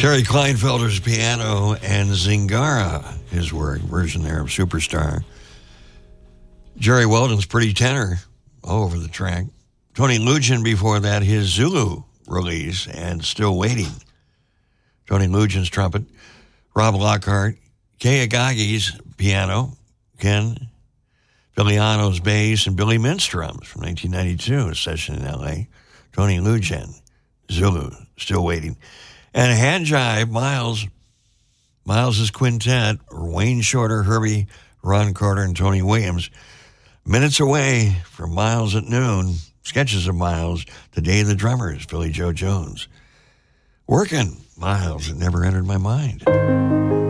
Terry Kleinfelder's piano and Zingara, his work, version there of Superstar. Jerry Weldon's Pretty Tenor, all over the track. Tony Lugin before that, his Zulu release, and Still Waiting. Tony Lugin's trumpet. Rob Lockhart, Kay Agagi's piano. Ken Biliano's bass, and Billy Mintz drums from 1992, a session in L.A. Tony Lugin, Zulu, Still Waiting. And hand jive, Miles' quintet, Wayne Shorter, Herbie, Ron Carter, and Tony Williams. Minutes away from Miles at noon, sketches of Miles, The Day of the Drummers, Billy Joe Jones. Working, Miles, it never entered my mind.